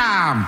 time.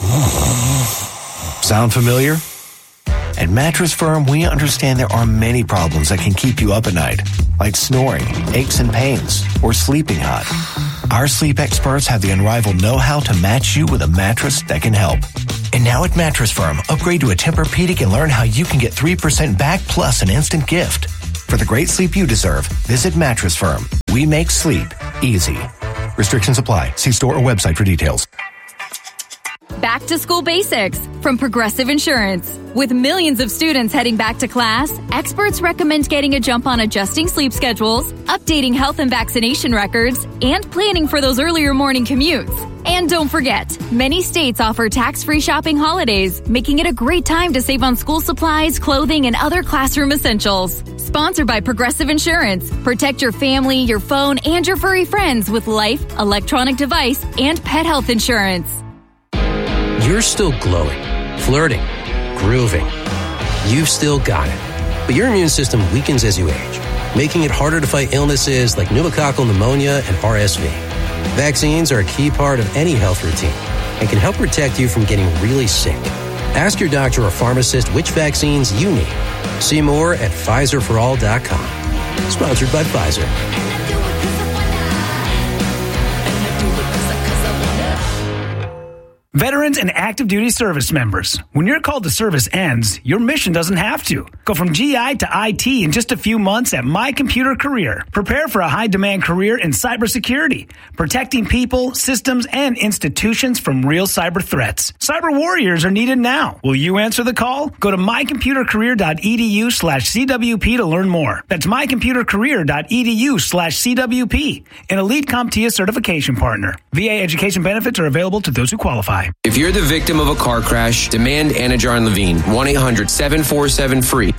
Sound familiar? At Mattress Firm, we understand there are many problems that can keep you up at night, like snoring, aches and pains, or sleeping hot. Our sleep experts have the unrivaled know-how to match you with a mattress that can help. And now at Mattress Firm, upgrade to a Tempur-Pedic and learn how you can get 3% back plus an instant gift. For the great sleep you deserve, visit Mattress Firm. We make sleep easy. Restrictions apply. See store or website for details. Back to School Basics from Progressive Insurance. With millions of students heading back to class, experts recommend getting a jump on adjusting sleep schedules, updating health and vaccination records, and planning for those earlier morning commutes. And don't forget, many states offer tax-free shopping holidays, making it a great time to save on school supplies, clothing, and other classroom essentials. Sponsored by Progressive Insurance. Protect your family, your phone, and your furry friends with life, electronic device, and pet health insurance. You're still glowing, flirting, grooving. You've still got it. But your immune system weakens as you age, making it harder to fight illnesses like pneumococcal pneumonia and RSV. Vaccines are a key part of any health routine and can help protect you from getting really sick. Ask your doctor or pharmacist which vaccines you need. See more at PfizerForAll.com. Sponsored by Pfizer. Veterans and active duty service members, when your call to service ends, your mission doesn't have to. Go from GI to IT in just a few months at My Computer Career. Prepare for a high-demand career in cybersecurity, protecting people, systems, and institutions from real cyber threats. Cyber warriors are needed now. Will you answer the call? Go to mycomputercareer.edu/CWP to learn more. That's mycomputercareer.edu/CWP, an elite CompTIA certification partner. VA education benefits are available to those who qualify. If you're the victim of a car crash, demand Anajar and Levine. 1-800-747-FREE.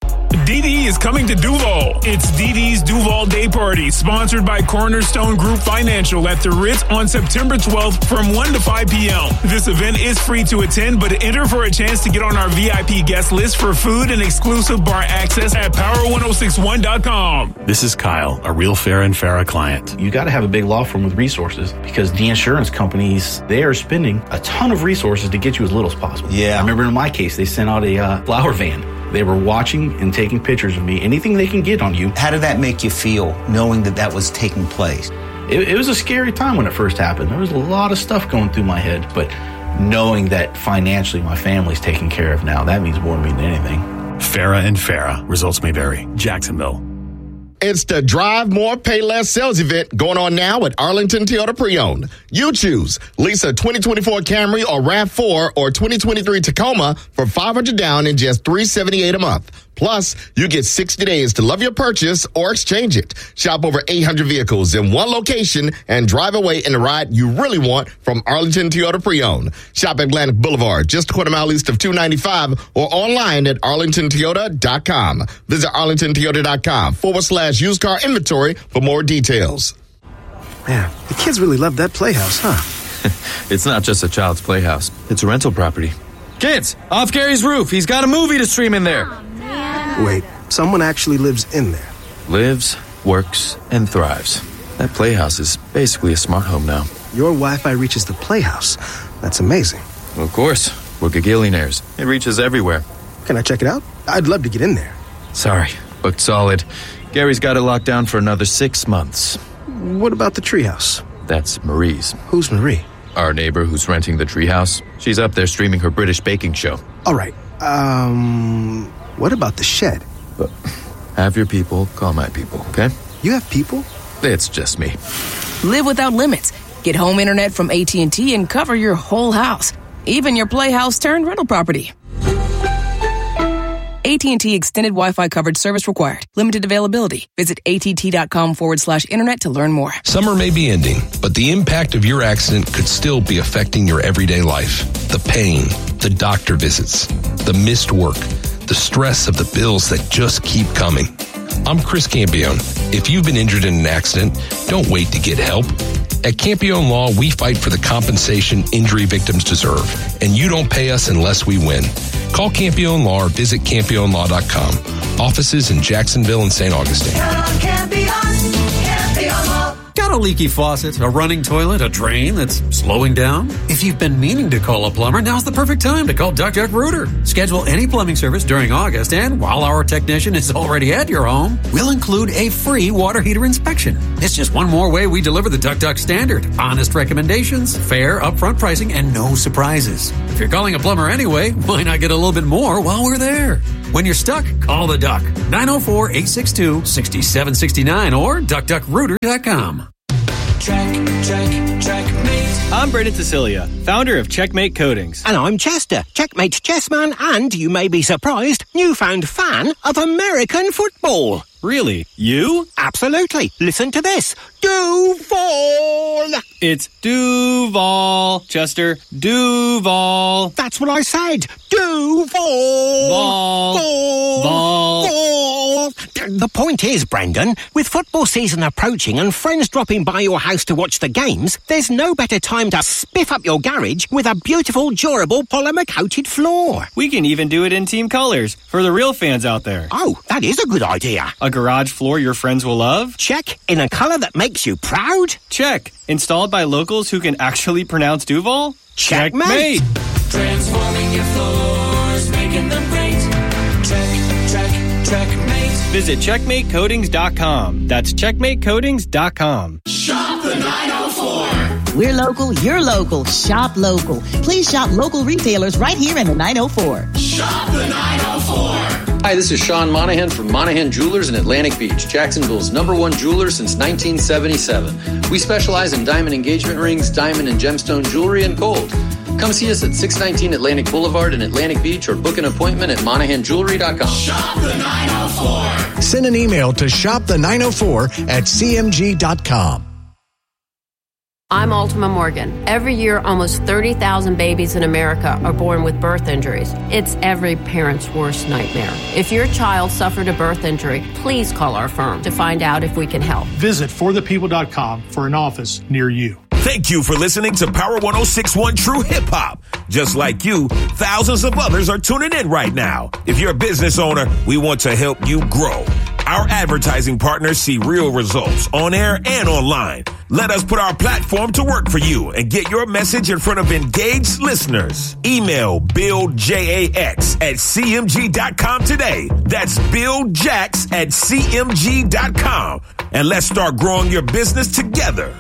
DD is coming to Duval. It's DD's Duval Day Party, sponsored by Cornerstone Group Financial at the Ritz on September 12th from 1 to 5 p.m. This event is free to attend, but enter for a chance to get on our VIP guest list for food and exclusive bar access at power1061.com. This is Kyle, a real Farah and Farah client. You got to have a big law firm with resources because the insurance companies, they are spending a ton of resources to get you as little as possible. Yeah. I remember in my case, they sent out a flower van. They were watching and taking pictures of me, anything they can get on you. How did that make you feel, knowing that that was taking place? It was a scary time when it first happened. There was a lot of stuff going through my head, but knowing that financially my family's taken care of now, that means more to me than anything. Farah and Farah. Results may vary. Jacksonville. It's the Drive More, Pay Less sales event going on now at Arlington Toyota Pre-Owned. You choose. Lease a 2024 Camry or RAV4 or 2023 Tacoma for $500 down in just $378 a month. Plus, you get 60 days to love your purchase or exchange it. Shop over 800 vehicles in one location and drive away in the ride you really want from Arlington Toyota Pre-Owned. Shop at Atlantic Boulevard, just a quarter mile east of 295 or online at arlingtontoyota.com. Visit arlingtontoyota.com/used car inventory for more details. Man, the kids really love that playhouse, huh? It's not just a child's playhouse. It's a rental property. Kids, off Gary's roof. He's got a movie to stream in there. Wait, someone actually lives in there? Lives, works, and thrives. That playhouse is basically a smart home now. Your Wi-Fi reaches the playhouse. That's amazing. Of course. We're gagillionaires. It reaches everywhere. Can I check it out? I'd love to get in there. Sorry, booked solid. Gary's got it locked down for another 6 months. What about the treehouse? That's Marie's. Who's Marie? Our neighbor who's renting the treehouse. She's up there streaming her British baking show. All right. What about the shed? But have your people call my people, okay? You have people? It's just me. Live without limits. Get home internet from AT&T and cover your whole house, even your playhouse turned rental property. AT&T Extended Wi-Fi coverage service required. Limited availability. Visit att.com/internet to learn more. Summer may be ending, but the impact of your accident could still be affecting your everyday life. The pain, the doctor visits, the missed work, the stress of the bills that just keep coming. I'm Chris Campione. If you've been injured in an accident, don't wait to get help. At Campione Law, we fight for the compensation injury victims deserve, and you don't pay us unless we win. Call Campione Law or visit CampioneLaw.com. Offices in Jacksonville and St. Augustine. Campione Law. Got a leaky faucet, a running toilet, a drain that's slowing down? If you've been meaning to call a plumber, now's the perfect time to call Duck Duck Rooter. Schedule any plumbing service during August, and while our technician is already at your home, we'll include a free water heater inspection. It's just one more way we deliver the Duck Duck standard. Honest recommendations, fair upfront pricing, and no surprises. If you're calling a plumber anyway, why not get a little bit more while we're there? When you're stuck, call the Duck. 904-862-6769 or duckduckrooter.com. Checkmate. I'm Brendan Cecilia, founder of Checkmate Coatings. And I'm Chester, Checkmate chessman and, you may be surprised, newfound fan of American football. Really? You? Absolutely. Listen to this. Duval! It's Duval, Chester. Duval. That's what I said. Duval! Vol. The point is, Brendan, with football season approaching and friends dropping by your house to watch the games, there's no better time to spiff up your garage with a beautiful, durable, polymer-coated floor. We can even do it in team colors for the real fans out there. Oh, that is a good idea. A garage floor your friends will love? Check. In a color that makes you proud? Check. Installed by locals who can actually pronounce Duval? Checkmate. Transforming your floors, making them great. Checkmate. Visit checkmatecoatings.com. That's checkmatecoatings.com. Shop the 904. We're local, you're local. Shop local. Please shop local retailers right here in the 904. Shop the 904. Hi, this is Sean Monahan from Monahan Jewelers in Atlantic Beach, Jacksonville's #1 jeweler since 1977. We specialize in diamond engagement rings, diamond and gemstone jewelry, and gold. Come see us at 619 Atlantic Boulevard in Atlantic Beach or book an appointment at monahanjewelry.com. Shop the 904. Send an email to shopthe904@cmg.com. I'm Ultima Morgan. Every year, almost 30,000 babies in America are born with birth injuries. It's every parent's worst nightmare. If your child suffered a birth injury, please call our firm to find out if we can help. Visit forthepeople.com for an office near you. Thank you for listening to Power 106.1 True Hip Hop. Just like you, thousands of others are tuning in right now. If you're a business owner, we want to help you grow. Our advertising partners see real results on air and online. Let us put our platform to work for you and get your message in front of engaged listeners. Email BillJax@cmg.com today. That's BillJax@cmg.com. And let's start growing your business together.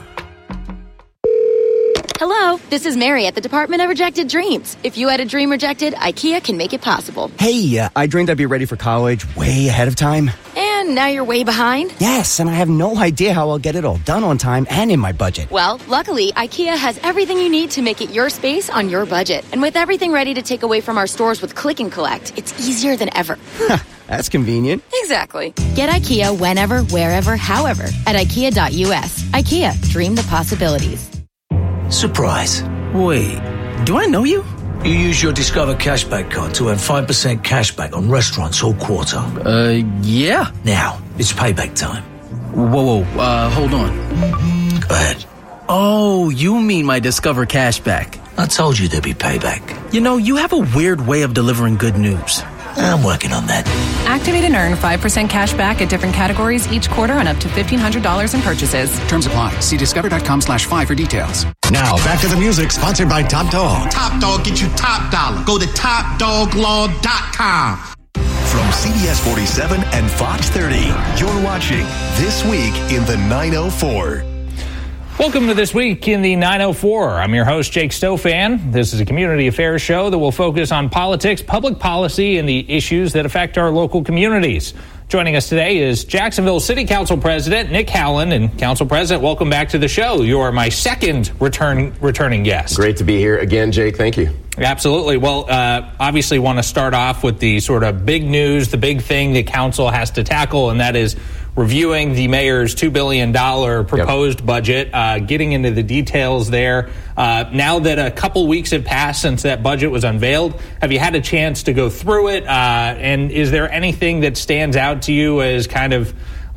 Hello, this is Mary at the Department of Rejected Dreams. If you had a dream rejected, IKEA can make it possible. Hey, I dreamed I'd be ready for college way ahead of time. And now you're way behind? Yes, and I have no idea how I'll get it all done on time and in my budget. Well, luckily, IKEA has everything you need to make it your space on your budget. And with everything ready to take away from our stores with Click and Collect, it's easier than ever. That's convenient. Exactly. Get IKEA whenever, wherever, however at IKEA.us. IKEA, dream the possibilities. Surprise. Wait, do I know you? You use your Discover Cashback card to earn 5% cashback on restaurants all quarter. Yeah. Now, it's payback time. Whoa, hold on. Go ahead. Oh, you mean my Discover Cashback. I told you there'd be payback. You know, you have a weird way of delivering good news. I'm working on that. Activate and earn 5% cash back at different categories each quarter on up to $1,500 in purchases. Terms apply. See discover.com/5 for details. Now, back to the music sponsored by Top Dog. Top Dog get you top dollar. Go to TopDogLaw.com. From CBS 47 and Fox 30, you're watching This Week in the 904. Welcome to This Week in the 904. I'm your host, Jake Stofan. This is a community affairs show that will focus on politics, public policy, and the issues that affect our local communities. Joining us today is Jacksonville City Council President Nick Howland. And Council President, welcome back to the show. You are my second returning guest. Great to be here again, Jake. Thank you. Absolutely. Well, obviously want to start off with the sort of big news, the big thing the council has to tackle, and that is reviewing the mayor's $2 billion proposed budget, getting into the details there. Now that a couple weeks have passed since that budget was unveiled, have you had a chance to go through it? And is there anything that stands out to you as kind of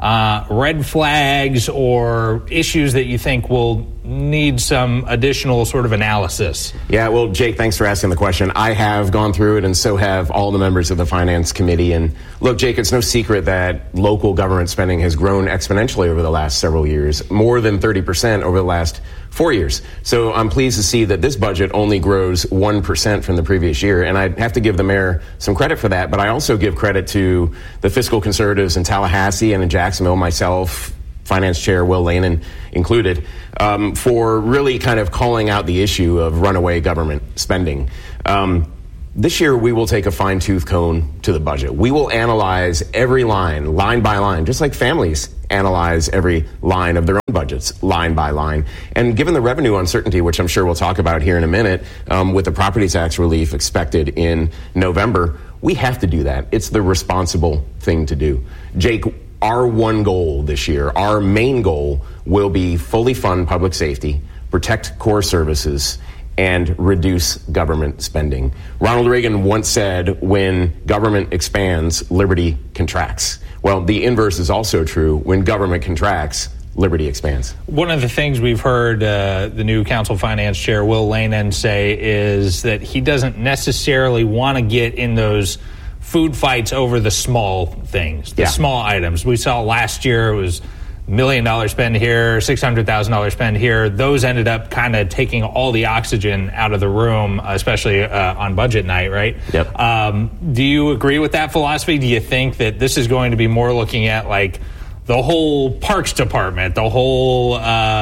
red flags or issues that you think will need some additional sort of analysis? Yeah, well, Jake, thanks for asking the question. I have gone through it, and so have all the members of the Finance Committee. And look, Jake, it's no secret that local government spending has grown exponentially over the last several years, more than 30% over the last 4 years. So I'm pleased to see that this budget only grows 1% from the previous year. And I have to give the mayor some credit for that, but I also give credit to the fiscal conservatives in Tallahassee and in Jacksonville, myself, Finance Chair Will Lanin included, for really kind of calling out the issue of runaway government spending. This year, we will take a fine-tooth comb to the budget. We will analyze every line by line, just like families analyze every line of their own budgets, line by line. And given the revenue uncertainty, which I'm sure we'll talk about here in a minute, with the property tax relief expected in November, we have to do that. It's the responsible thing to do. Jake, our one goal this year, our main goal, will be fully fund public safety, protect core services, and reduce government spending. Ronald Reagan once said, when government expands, liberty contracts. Well, the inverse is also true. When government contracts, liberty expands. One of the things we've heard the new Council Finance Chair Will Lanin say is that he doesn't necessarily want to get in those food fights over the small things, the small items. We saw last year it was $1 million spend here, $600,000 spend here. Those ended up kind of taking all the oxygen out of the room, especially on budget night, right? Yep. Do you agree with that philosophy? Do you think that this is going to be more looking at like the whole parks department, the whole,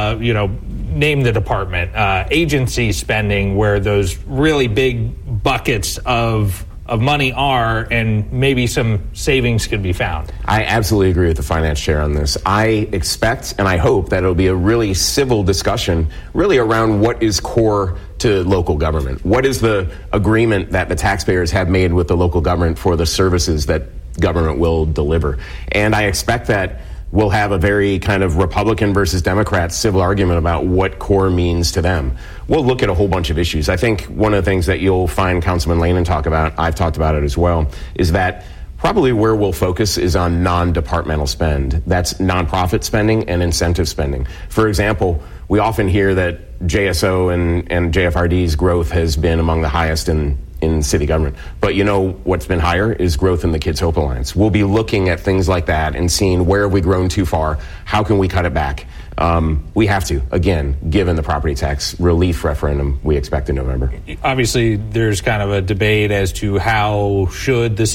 name the department, agency spending, where those really big buckets of money are, and maybe some savings could be found? I absolutely agree with the finance chair on this. I expect and I hope that it'll be a really civil discussion really around what is core to local government. What is the agreement that the taxpayers have made with the local government for the services that government will deliver? And I expect that we'll have a very kind of Republican versus Democrat civil argument about what core means to them. We'll look at a whole bunch of issues. I think one of the things that you'll find Councilman Lanin talk about, I've talked about it as well, is that probably where we'll focus is on non-departmental spend. That's nonprofit spending and incentive spending. For example, we often hear that JSO and JFRD's growth has been among the highest in city government. But you know what's been higher is growth in the Kids Hope Alliance. We'll be looking at things like that and seeing where have we grown too far, how can we cut it back. We have to, again, given the property tax relief referendum we expect in November. Obviously, there's kind of a debate as to how should the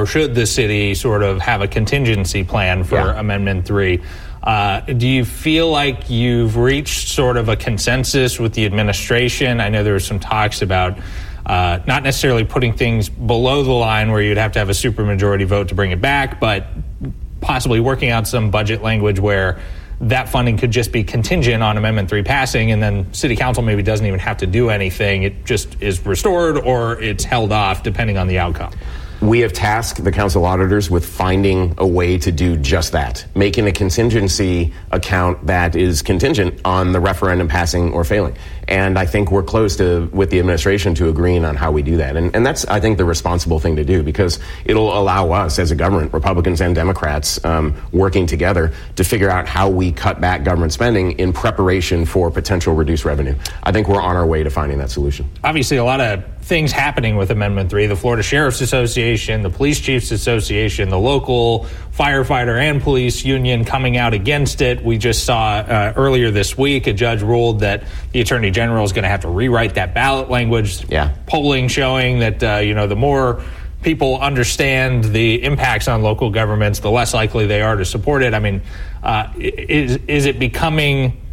city sort of have a contingency plan for Amendment 3. Do you feel like you've reached sort of a consensus with the administration? I know there were some talks about not necessarily putting things below the line where you'd have to have a supermajority vote to bring it back, but possibly working out some budget language where that funding could just be contingent on Amendment 3 passing, and then City Council maybe doesn't even have to do anything. It just is restored or it's held off depending on the outcome. We have tasked the council auditors with finding a way to do just that, making a contingency account that is contingent on the referendum passing or failing. And I think we're close to, with the administration, to agreeing on how we do that. And that's, I think, the responsible thing to do, because it'll allow us as a government, Republicans and Democrats, working together to figure out how we cut back government spending in preparation for potential reduced revenue. I think we're on our way to finding that solution. Obviously, a lot of things happening with Amendment 3. The Florida Sheriff's Association, the Police Chiefs Association, the local firefighter and police union coming out against it. We just saw earlier this week a judge ruled that the Attorney General is going to have to rewrite that ballot language. Polling showing that, the more people understand the impacts on local governments, the less likely they are to support it. I mean, is it becoming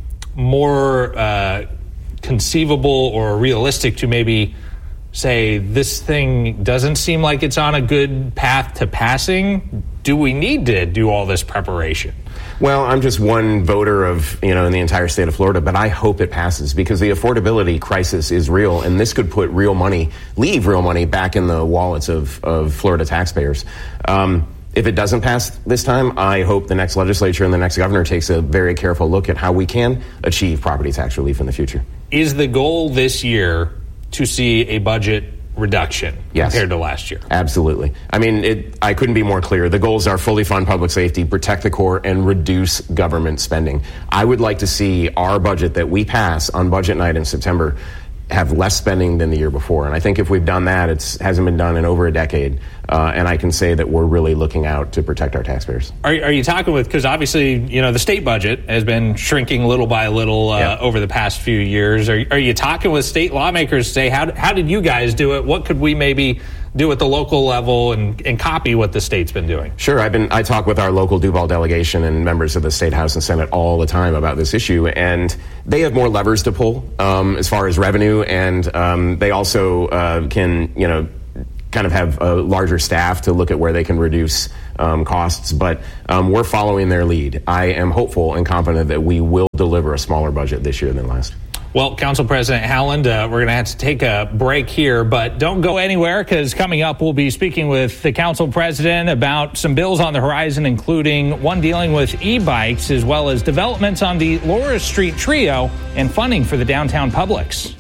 more conceivable or realistic to maybe say this thing doesn't seem like it's on a good path to passing? Do we need to do all this preparation? Well, I'm just one voter of, in the entire state of Florida, but I hope it passes, because the affordability crisis is real, and this could put leave real money back in the wallets of Florida taxpayers. If it doesn't pass this time, I hope the next legislature and the next governor takes a very careful look at how we can achieve property tax relief in the future. Is the goal this year to see a budget reduction compared to last year. Absolutely. I mean, I couldn't be more clear. The goals are fully fund public safety, protect the core, and reduce government spending. I would like to see our budget that we pass on budget night in September have less spending than the year before. And I think if we've done that, it hasn't been done in over a decade. And I can say that we're really looking out to protect our taxpayers. Are you talking with, because obviously, the state budget has been shrinking little by little over the past few years. Are you talking with state lawmakers to say, how did you guys do it? What could we maybe do at the local level and copy what the state's been doing? Sure. I talk with our local Duval delegation and members of the State House and Senate all the time about this issue, and they have more levers to pull as far as revenue, and they also can, kind of have a larger staff to look at where they can reduce costs, but we're following their lead. I am hopeful and confident that we will deliver a smaller budget this year than last. Well, Council President Haaland, we're going to have to take a break here, but don't go anywhere, because coming up we'll be speaking with the Council President about some bills on the horizon, including one dealing with e-bikes, as well as developments on the Laura Street Trio and funding for the downtown Publix.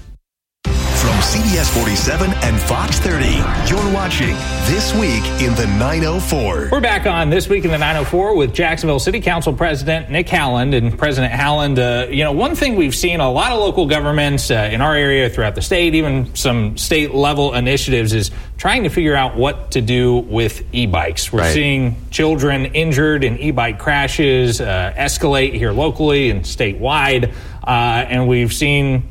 From CBS 47 and Fox 30, you're watching This Week in the 904. We're back on This Week in the 904 with Jacksonville City Council President Nick Haaland. And President Haaland, one thing we've seen a lot of local governments in our area, throughout the state, even some state-level initiatives, is trying to figure out what to do with e-bikes. We're seeing children injured in e-bike crashes escalate here locally and statewide, and we've seen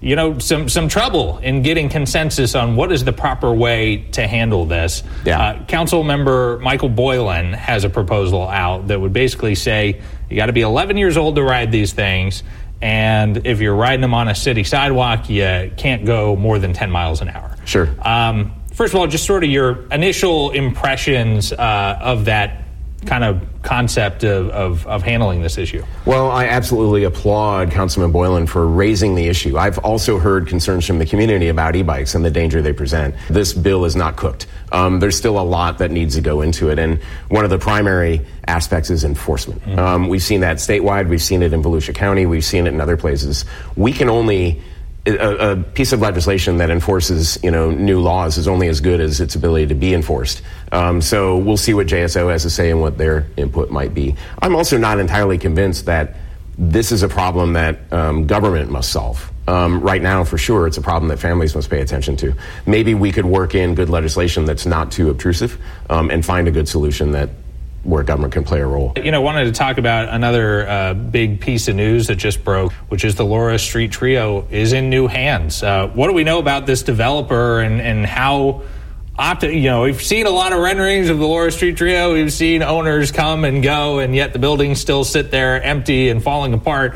some trouble in getting consensus on what is the proper way to handle this. Council member Michael Boylan has a proposal out that would basically say you got to be 11 years old to ride these things, and if you're riding them on a city sidewalk, you can't go more than 10 miles an hour. Sure. First of all, just sort of your initial impressions of that kind of concept of handling this issue. Well, I absolutely applaud Councilman Boylan for raising the issue. I've also heard concerns from the community about e-bikes and the danger they present. This bill is not cooked. There's still a lot that needs to go into it, and one of the primary aspects is enforcement. We've seen that statewide. We've seen it in Volusia County. We've seen it in other places. We can only... A piece of legislation that enforces, new laws is only as good as its ability to be enforced. So we'll see what JSO has to say and what their input might be. I'm also not entirely convinced that this is a problem that government must solve. Right now, for sure, it's a problem that families must pay attention to. Maybe we could work in good legislation that's not too obtrusive and find a good solution where government can play a role. Wanted to talk about another big piece of news that just broke, which is the Laura Street Trio is in new hands. What do we know about this developer and how we've seen a lot of renderings of the Laura Street Trio. We've seen owners come and go, and yet the buildings still sit there empty and falling apart.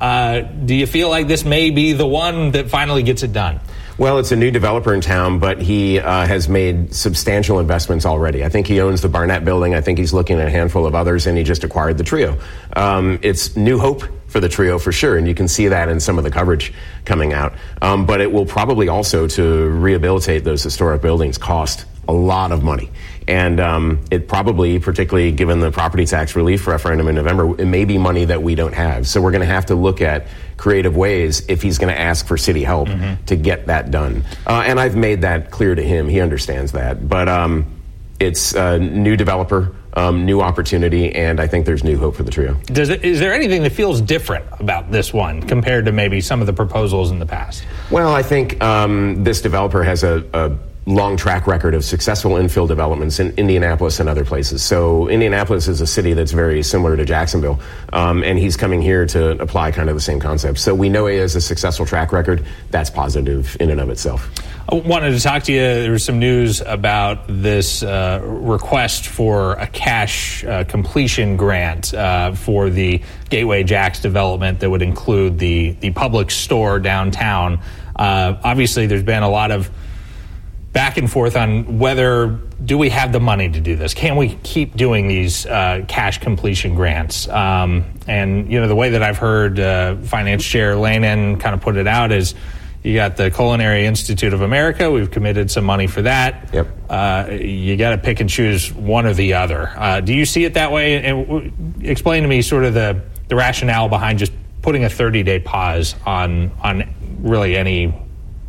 Do you feel like this may be the one that finally gets it done? Well, it's a new developer in town, but he has made substantial investments already. I think he owns the Barnett building. I think he's looking at a handful of others, and he just acquired the Trio. It's new hope for the Trio for sure, and you can see that in some of the coverage coming out. But it will probably also, to rehabilitate those historic buildings, cost a lot of money. And it probably, particularly given the property tax relief referendum in November, it may be money that we don't have. So we're going to have to look at creative ways if he's going to ask for city help to get that done. And I've made that clear to him. He understands that. But it's a new developer, new opportunity, and I think there's new hope for the Trio. Is there anything that feels different about this one compared to maybe some of the proposals in the past? Well, I think this developer has a long track record of successful infill developments in Indianapolis and other places. So Indianapolis is a city that's very similar to Jacksonville, and he's coming here to apply kind of the same concept. So we know he has a successful track record. That's positive in and of itself. I wanted to talk to you. There was some news about this request for a cash completion grant for the Gateway Jacks development that would include the Publix store downtown. Obviously, there's been a lot of back and forth on whether do we have the money to do this? Can we keep doing these cash completion grants? And, the way that I've heard Finance Chair Lanin kind of put it out is you got the Culinary Institute of America. We've committed some money for that. Yep. You got to pick and choose one or the other. Do you see it that way? And explain to me sort of the rationale behind just putting a 30-day pause on really any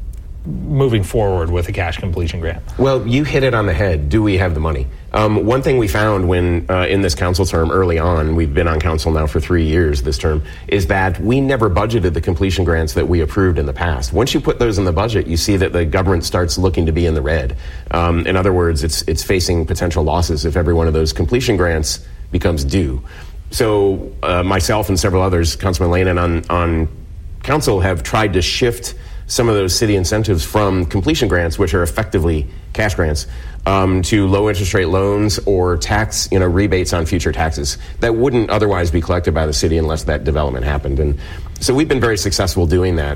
moving forward with a cash completion grant? Well, you hit it on the head. Do we have the money? One thing we found when in this council term early on, we've been on council now for 3 years this term, is that we never budgeted the completion grants that we approved in the past. Once you put those in the budget, you see that the government starts looking to be in the red. In other words, it's facing potential losses if every one of those completion grants becomes due. So myself and several others, Councilman Lehnen on council, have tried to shift some of those city incentives from completion grants, which are effectively cash grants, to low interest rate loans or tax, rebates on future taxes that wouldn't otherwise be collected by the city unless that development happened. And so we've been very successful doing that.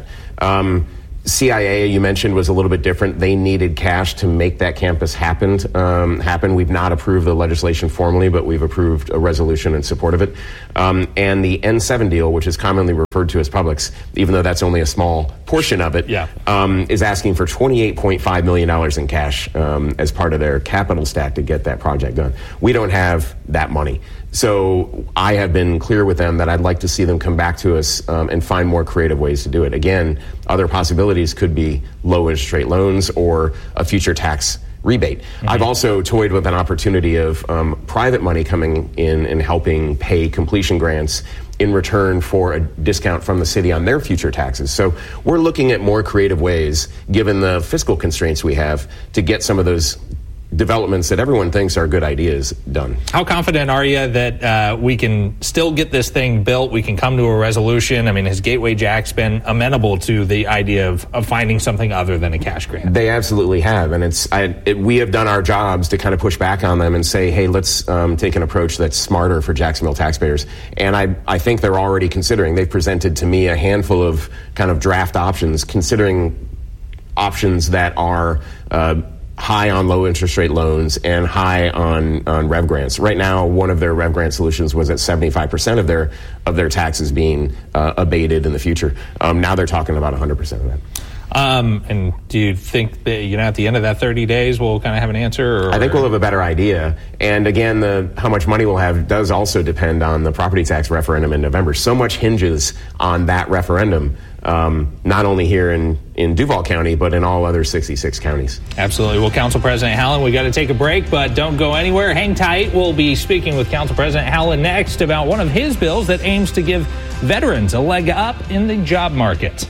CIA, you mentioned, was a little bit different. They needed cash to make that campus happen. We've not approved the legislation formally, but we've approved a resolution in support of it. And the N7 deal, which is commonly referred to as Publix, even though that's only a small portion of it, is asking for $28.5 million in cash as part of their capital stack to get that project done. We don't have that money. So I have been clear with them that I'd like to see them come back to us and find more creative ways to do it. Again, other possibilities could be low interest rate loans or a future tax rebate. Mm-hmm. I've also toyed with an opportunity of private money coming in and helping pay completion grants in return for a discount from the city on their future taxes. So we're looking at more creative ways, given the fiscal constraints we have, to get some of those developments that everyone thinks are good ideas done. How confident are you that we can still get this thing built? We can come to a resolution? I mean, has Gateway Jack's been amenable to the idea of finding something other than a cash grant? They absolutely have, and we have done our jobs to kind of push back on them and say, hey, let's take an approach that's smarter for Jacksonville taxpayers. And I think they're already considering. They've presented to me a handful of kind of draft options, considering options that are high on low interest rate loans and high on rev grants. Right now, one of their rev grant solutions was at 75% of their taxes being abated in the future. Now they're talking about 100% of that. And do you think that, at the end of that 30 days, we'll kind of have an answer? Or? I think we'll have a better idea. And again, how much money we'll have does also depend on the property tax referendum in November. So much hinges on that referendum, not only here in Duval County, but in all other 66 counties. Absolutely. Well, Council President Howland, we got to take a break, but don't go anywhere. Hang tight. We'll be speaking with Council President Howland next about one of his bills that aims to give veterans a leg up in the job market.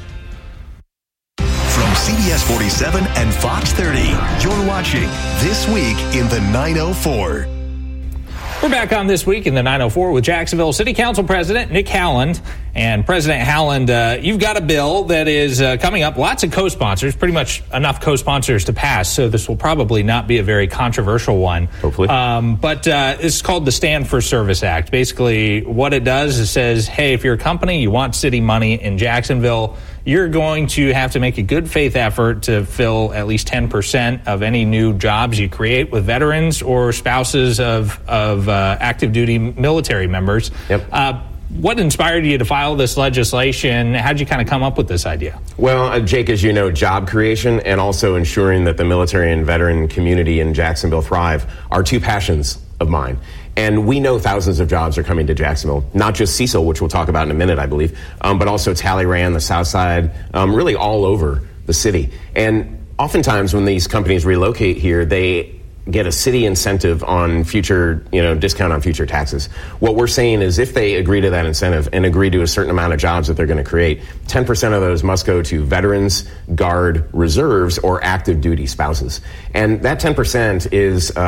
From CBS 47 and Fox 30, you're watching This Week in the 904. We're back on This Week in the 904 with Jacksonville City Council President Nick Howland. And President Howland, you've got a bill that is coming up. Lots of co-sponsors, pretty much enough co-sponsors to pass. So this will probably not be a very controversial one. Hopefully. But it's called the Stand for Service Act. Basically, what it does is says, hey, if you're a company, you want city money in Jacksonville, you're going to have to make a good faith effort to fill at least 10% of any new jobs you create with veterans or spouses of active duty military members. Yep. What inspired you to file this legislation? How'd you kind of come up with this idea? Well, Jake, as you know, job creation and also ensuring that the military and veteran community in Jacksonville thrive are two passions of mine. And we know thousands of jobs are coming to Jacksonville, not just Cecil, which we'll talk about in a minute, I believe, but also Talleyrand, the South Side, really all over the city. And oftentimes when these companies relocate here, they get a city incentive on future, discount on future taxes. What we're saying is if they agree to that incentive and agree to a certain amount of jobs that they're going to create, 10% of those must go to veterans, guard, reserves, or active duty spouses. And that 10% is,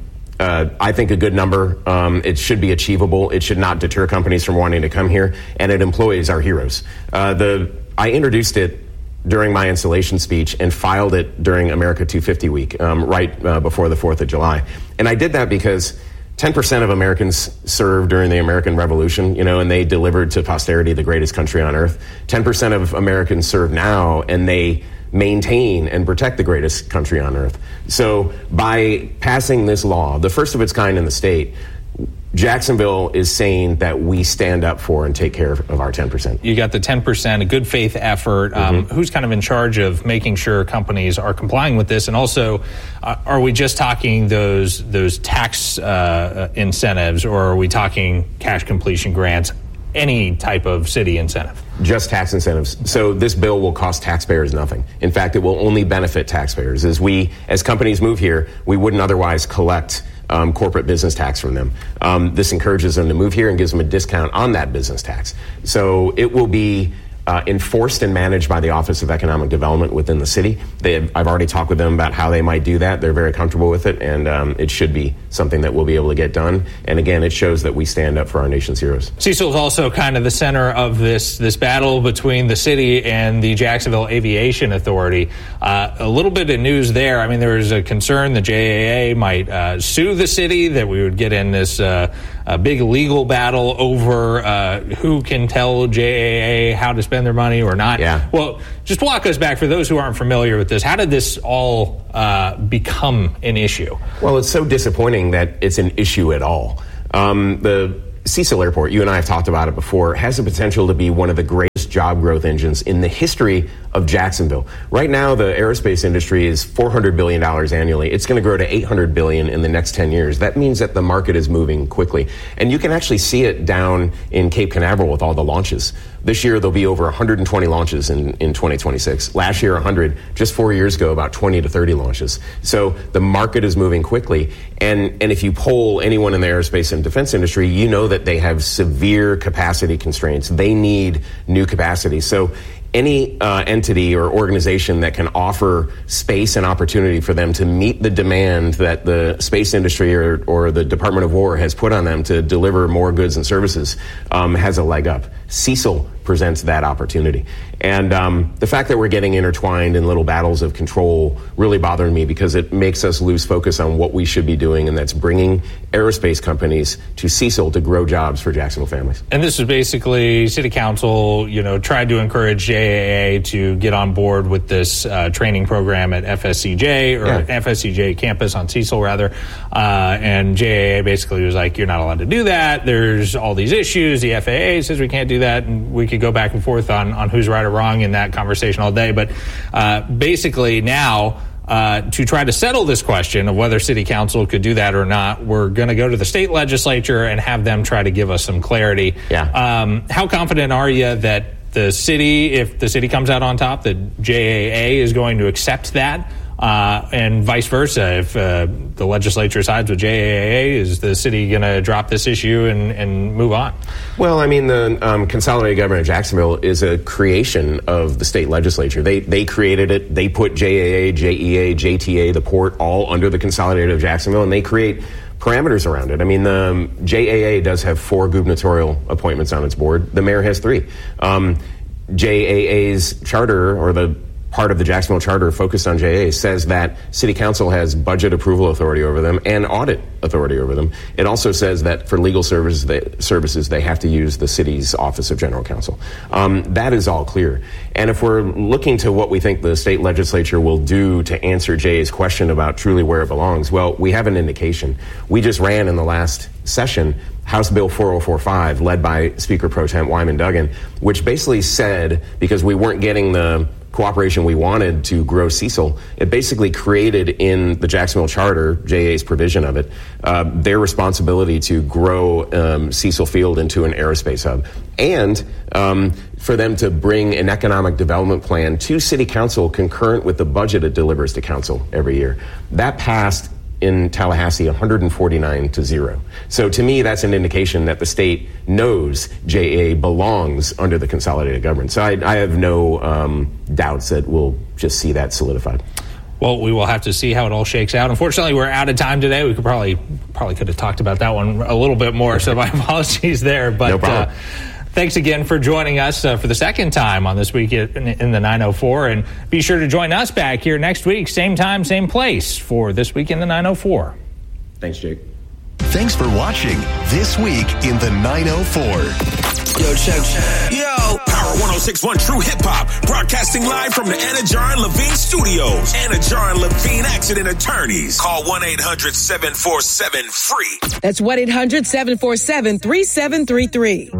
I think, a good number. It should be achievable. It should not deter companies from wanting to come here, and it employs our heroes. I introduced it during my installation speech and filed it during America 250 week, right before the 4th of July. And I did that because 10% of Americans served during the American Revolution, and they delivered to posterity the greatest country on earth. 10% of Americans serve now, and they maintain and protect the greatest country on earth. So by passing this law, the first of its kind in the state, Jacksonville is saying that we stand up for and take care of our 10%. You got the 10%, a good faith effort. Who's kind of in charge of making sure companies are complying with this? And also, are we just talking those tax incentives, or are we talking cash completion grants any type of city incentive. Just tax incentives. So this bill will cost taxpayers nothing. In fact, it will only benefit taxpayers. As companies move here, we wouldn't otherwise collect corporate business tax from them. This encourages them to move here and gives them a discount on that business tax. So it will be enforced and managed by the Office of Economic Development within the city. I've already talked with them about how they might do that. They're very comfortable with it, and it should be something that we'll be able to get done. And again, it shows that we stand up for our nation's heroes. Cecil is also kind of the center of this battle between the city and the Jacksonville Aviation Authority. A little bit of news there. I mean, there was a concern the JAA might sue the city, that we would get in this big legal battle over who can tell JAA how to spend their money or not. Yeah. Well, just walk us back for those who aren't familiar with this. How did this all become an issue? Well, it's so disappointing that it's an issue at all. The Cecil Airport, you and I have talked about it before, has the potential to be one of the greatest job growth engines in the history of Jacksonville. Right now, the aerospace industry is $400 billion annually. It's going to grow to $800 billion in the next 10 years. That means that the market is moving quickly. And you can actually see it down in Cape Canaveral with all the launches. This year, there'll be over 120 launches in 2026. Last year, 100. Just 4 years ago, about 20 to 30 launches. So the market is moving quickly. And if you poll anyone in the aerospace and defense industry, you know that they have severe capacity constraints. They need new capacity. So any entity or organization that can offer space and opportunity for them to meet the demand that the space industry or the Department of War has put on them to deliver more goods and services has a leg up. Cecil presents that opportunity. And the fact that we're getting intertwined in little battles of control really bothered me, because it makes us lose focus on what we should be doing, and that's bringing aerospace companies to Cecil to grow jobs for Jacksonville families. And this is basically City Council, tried to encourage JAA to get on board with this training program at FSCJ, FSCJ campus on Cecil, rather. And JAA basically was like, you're not allowed to do that. There's all these issues. The FAA says we can't do that. And we could go back and forth on who's right or wrong in that conversation all day. But basically now, to try to settle this question of whether City Council could do that or not, we're going to go to the state legislature and have them try to give us some clarity. Yeah. How confident are you that the city, if the city comes out on top, that JAA is going to accept that? And vice versa, if the legislature sides with JAA, is the city going to drop this issue and move on? Well, I mean, the Consolidated Government of Jacksonville is a creation of the state legislature. They created it. They put JAA, JEA, JTA, the port, all under the Consolidated of Jacksonville, and they create parameters around it. I mean, the JAA does have 4 gubernatorial appointments on its board. The mayor has 3. JAA's charter, or the part of the Jacksonville Charter focused on JAA, says that City Council has budget approval authority over them and audit authority over them. It also says that for legal services, they have to use the city's Office of General Counsel. That is all clear. And if we're looking to what we think the state legislature will do to answer Jay's question about truly where it belongs, well, we have an indication. We just ran in the last session House Bill 4045, led by Speaker Pro Tem Wyman Duggan, which basically said, because we weren't getting the cooperation we wanted to grow Cecil, it basically created in the Jacksonville Charter, JA's provision of it, their responsibility to grow Cecil Field into an aerospace hub, and for them to bring an economic development plan to City Council concurrent with the budget it delivers to Council every year. That passed in Tallahassee 149-0. So to me, that's an indication that the state knows JA belongs under the consolidated government. So I have no doubts that we'll just see that solidified. Well, we will have to see how it all shakes out. Unfortunately, we're out of time today. We could probably could have talked about that one a little bit more, so my apologies there. But no problem. Thanks again for joining us for the second time on This Week in the 904. And be sure to join us back here next week, same time, same place, for This Week in the 904. Thanks, Jake. Thanks for watching This Week in the 904. Yo, check. Yo, Power 106.1 True Hip Hop, broadcasting live from the Anna Jar and Levine Studios. Anna Jar and Levine Accident Attorneys. Call 1-800-747-FREE. That's 1-800-747-3733.